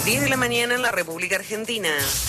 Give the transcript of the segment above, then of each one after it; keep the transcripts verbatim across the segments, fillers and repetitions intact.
diez de la mañana en la República Argentina.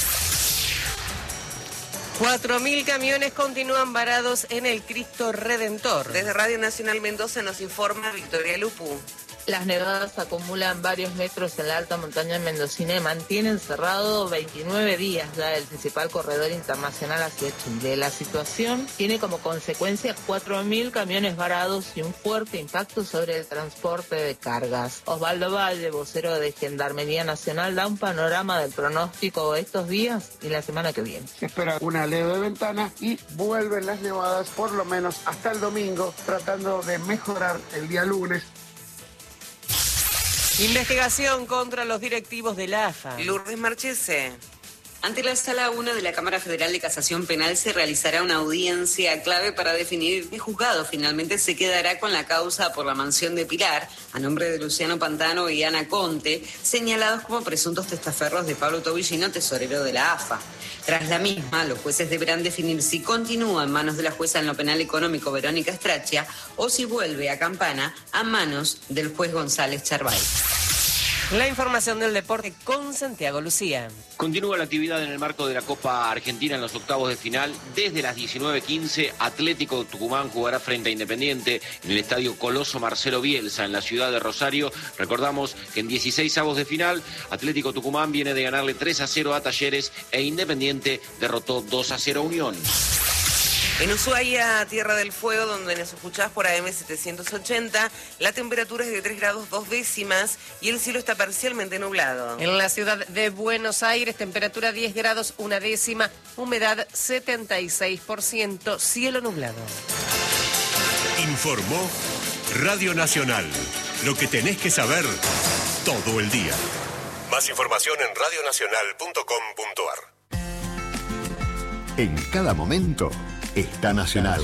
cuatro mil camiones continúan varados en el Cristo Redentor. Desde Radio Nacional Mendoza nos informa Victoria Lupu. Las nevadas acumulan varios metros en la alta montaña mendocina y mantienen cerrado veintinueve días ya el principal corredor internacional hacia Chile. La situación tiene como consecuencia cuatro mil camiones varados y un fuerte impacto sobre el transporte de cargas. Osvaldo Valle, vocero de Gendarmería Nacional, da un panorama del pronóstico estos días y la semana que viene. Se espera una leve ventana y vuelven las nevadas por lo menos hasta el domingo, tratando de mejorar el día lunes. Investigación contra los directivos de la A F A. Lourdes Marchese. Ante la Sala uno de la Cámara Federal de Casación Penal se realizará una audiencia clave para definir qué juzgado finalmente se quedará con la causa por la mansión de Pilar, a nombre de Luciano Pantano y Ana Conte, señalados como presuntos testaferros de Pablo Tobillino, tesorero de la A F A. Tras la misma, los jueces deberán definir si continúa en manos de la jueza en lo penal económico Verónica Straccia o si vuelve a Campana a manos del juez González Charvay. La información del deporte con Santiago Lucía. Continúa la actividad en el marco de la Copa Argentina en los octavos de final. Desde las diecinueve quince, Atlético Tucumán jugará frente a Independiente en el estadio Coloso Marcelo Bielsa en la ciudad de Rosario. Recordamos que en dieciséis avos de final, Atlético Tucumán viene de ganarle tres a cero a Talleres e Independiente derrotó dos a cero a Unión. En Ushuaia, Tierra del Fuego, donde nos escuchás por A M setecientos ochenta, la temperatura es de tres grados dos décimas y el cielo está parcialmente nublado. En la ciudad de Buenos Aires, temperatura diez grados una décima, humedad setenta y seis por ciento, cielo nublado. Informó Radio Nacional. Lo que tenés que saber todo el día. Más información en radio nacional punto com punto a r. En cada momento está Nacional.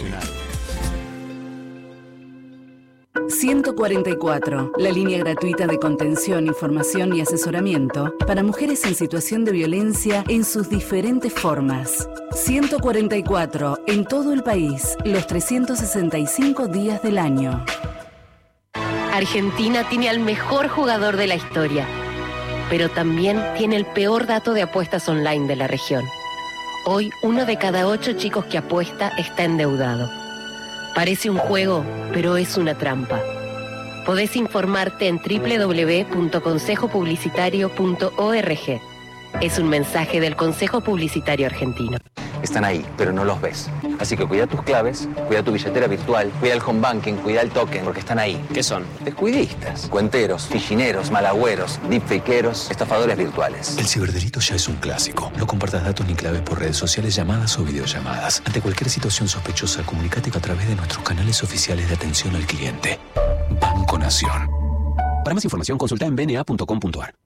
ciento cuarenta y cuatro, la línea gratuita de contención, información y asesoramiento para mujeres en situación de violencia en sus diferentes formas. ciento cuarenta y cuatro, en todo el país, los trescientos sesenta y cinco días del año. Argentina tiene al mejor jugador de la historia, pero también tiene el peor dato de apuestas online de la región. Hoy, uno de cada ocho chicos que apuesta está endeudado. Parece un juego, pero es una trampa. Podés informarte en doble u doble u doble u punto consejo publicitario punto org. Es un mensaje del Consejo Publicitario Argentino. Están ahí, pero no los ves. Así que cuida tus claves, cuida tu billetera virtual, cuida el home banking, cuida el token, porque están ahí. ¿Qué son? Descuidistas, cuenteros, fichineros, malagüeros, deepfakeros, estafadores virtuales. El ciberdelito ya es un clásico. No compartas datos ni claves por redes sociales, llamadas o videollamadas. Ante cualquier situación sospechosa, comunícate a través de nuestros canales oficiales de atención al cliente. Banco Nación. Para más información, consulta en b n a punto com punto a r.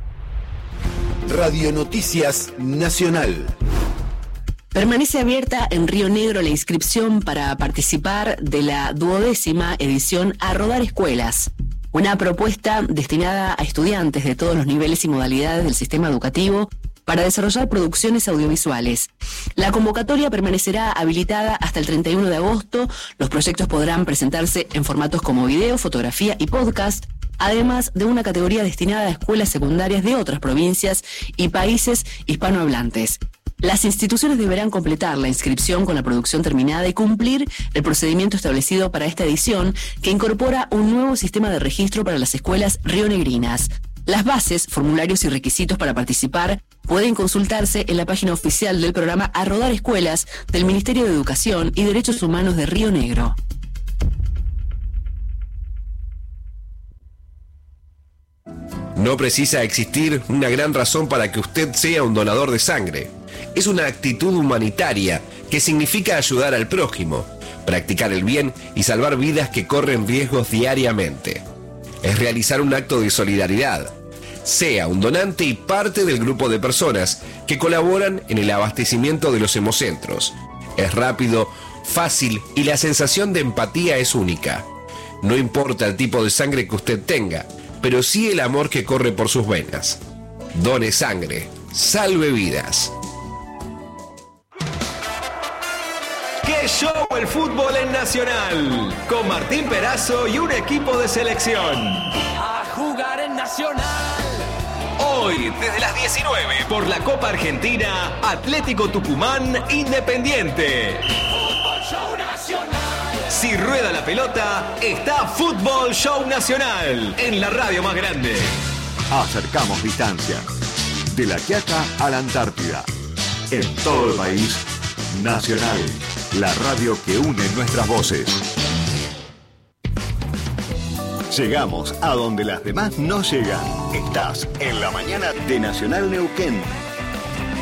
Radio Noticias Nacional. Permanece abierta en Río Negro la inscripción para participar de la duodécima edición A Rodar Escuelas, una propuesta destinada a estudiantes de todos los niveles y modalidades del sistema educativo para desarrollar producciones audiovisuales. La convocatoria permanecerá habilitada hasta el treinta y uno de agosto. Los proyectos podrán presentarse en formatos como video, fotografía y podcast, además de una categoría destinada a escuelas secundarias de otras provincias y países hispanohablantes. Las instituciones deberán completar la inscripción con la producción terminada y cumplir el procedimiento establecido para esta edición, que incorpora un nuevo sistema de registro para las escuelas rionegrinas. Las bases, formularios y requisitos para participar pueden consultarse en la página oficial del programa A Rodar Escuelas del Ministerio de Educación y Derechos Humanos de Río Negro. No precisa existir una gran razón para que usted sea un donador de sangre. Es una actitud humanitaria que significa ayudar al prójimo, practicar el bien y salvar vidas que corren riesgos diariamente. Es realizar un acto de solidaridad. Sea un donante y parte del grupo de personas que colaboran en el abastecimiento de los hemocentros. Es rápido, fácil y la sensación de empatía es única. No importa el tipo de sangre que usted tenga, pero sí el amor que corre por sus venas. Done sangre, salve vidas. ¡Qué show el fútbol en Nacional! Con Martín Perazo y un equipo de selección. A jugar en Nacional, Hoy, desde las diecinueve, por la Copa Argentina, Atlético Tucumán Independiente. Si rueda la pelota, está Fútbol Show Nacional en la radio más grande. Acercamos distancias. De La Quiaca a la Antártida. En todo el país, Nacional. La radio que une nuestras voces. Llegamos a donde las demás no llegan. Estás en la mañana de Nacional Neuquén.